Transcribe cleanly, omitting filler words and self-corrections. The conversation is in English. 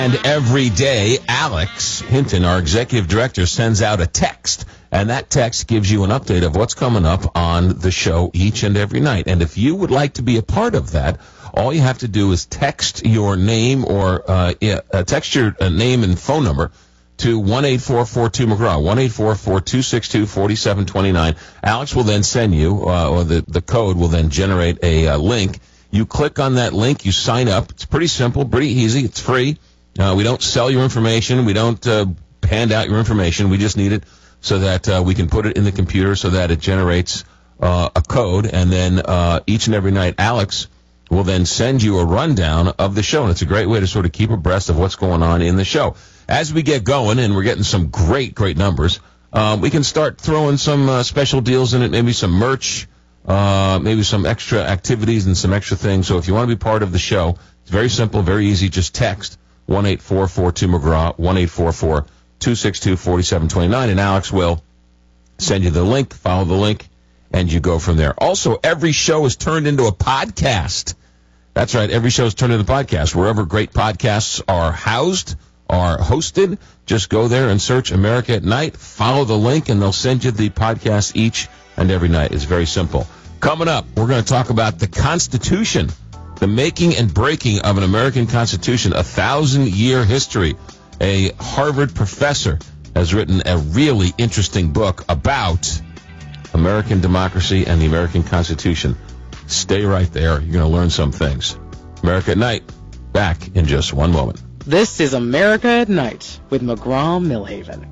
And every day, Alex Hinton, our executive director, sends out a text. And that text gives you an update of what's coming up on the show each and every night. And if you would like to be a part of that, all you have to do is text your name or text your name and phone number to 1-844-2-McGraw, 1-844-262-4729. Alex will then send you, or the code will then generate a link. You click on that link, you sign up. It's pretty simple, pretty easy. It's free. We don't sell your information. We don't hand out your information. We just need it so that we can put it in the computer so that it generates a code. And then each and every night, Alex will then send you a rundown of the show. And it's a great way to sort of keep abreast of what's going on in the show. As we get going, and we're getting some great numbers, we can start throwing some special deals in it, maybe some merch, maybe some extra activities and some extra things. So if you want to be part of the show, it's very simple, very easy. Just text 1-844-2-McGraw, 1-844-262-4729, and Alex will send you the link, follow the link, and you go from there. Also, every show is turned into a podcast. That's right, every show is turned into a podcast. Wherever great podcasts are housed, are hosted, just go there and search America at Night, follow the link, and they'll send you the podcast each and every night. It's very simple. Coming up, we're going to talk about the Constitution, the making and breaking of an American Constitution, 1,000-year history. A Harvard professor has written a really interesting book about American democracy and the American Constitution. Stay right there. You're going to learn some things. America at Night, back in just one moment. This is America at Night with McGraw-Milhaven.